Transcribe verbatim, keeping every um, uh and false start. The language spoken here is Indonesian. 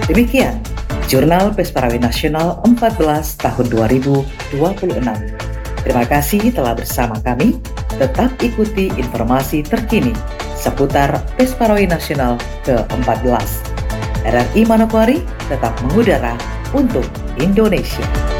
Demikian Jurnal Pesparawi Nasional empat belas tahun dua ribu dua puluh enam. Terima kasih telah bersama kami. Tetap ikuti informasi terkini seputar Pesparawi Nasional ke empat belas. R R I Manokwari tetap mengudara untuk Indonesia.